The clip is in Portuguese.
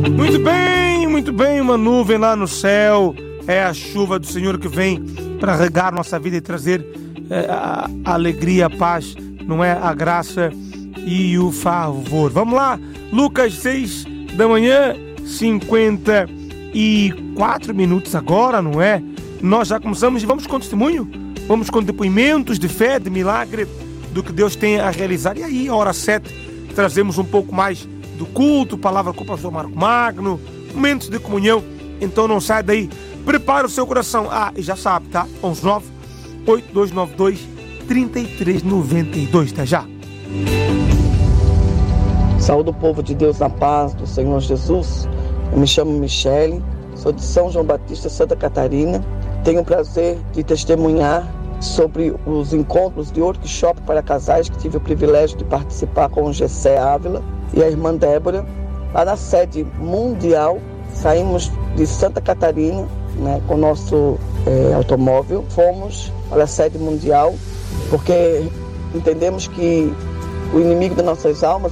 Muito bem, uma nuvem lá no céu é a chuva do Senhor que vem para regar nossa vida e trazer a alegria, a paz, não é? A graça e o favor. Vamos lá, Lucas 6 da manhã, 54 minutos agora, não é? Nós já começamos e vamos com testemunho, vamos com depoimentos de fé, de milagre, do que Deus tem a realizar. E aí, a hora 7, trazemos um pouco mais do culto, palavra com o pastor Marco Magno, momentos de comunhão. Então não sai daí, prepara o seu coração. E já sabe, tá? 119-8292-3392, tá já? Saúde o povo de Deus na paz do Senhor Jesus. Eu me chamo Michele, sou de São João Batista, Santa Catarina. Tenho o prazer de testemunhar sobre os encontros de workshop para casais que tive o privilégio de participar com o Gessé Ávila e a irmã Débora, lá na sede mundial. Saímos de Santa Catarina, né, com o nosso automóvel, fomos para a sede mundial, porque entendemos que o inimigo das nossas almas